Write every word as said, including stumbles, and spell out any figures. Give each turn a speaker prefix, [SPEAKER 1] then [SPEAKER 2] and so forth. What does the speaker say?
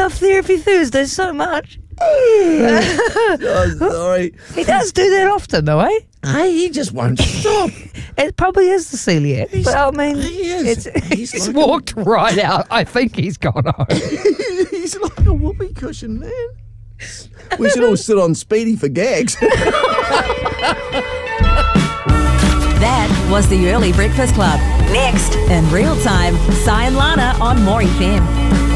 [SPEAKER 1] love Therapy Thursdays so much.
[SPEAKER 2] Oh, sorry.
[SPEAKER 1] He does do that often, though, eh?
[SPEAKER 2] Hey, he just won't stop.
[SPEAKER 1] It probably is the celiac.
[SPEAKER 2] He's-
[SPEAKER 1] But I mean,
[SPEAKER 2] he is.
[SPEAKER 1] it's,
[SPEAKER 2] He's
[SPEAKER 1] he's
[SPEAKER 2] like
[SPEAKER 1] walked right out. I think he's gone home.
[SPEAKER 2] He's like a whoopee cushion, man. We should all sit on Speedy for gags.
[SPEAKER 3] That was the Early Breakfast Club. Next, in real time, Cy and Lana on More F M.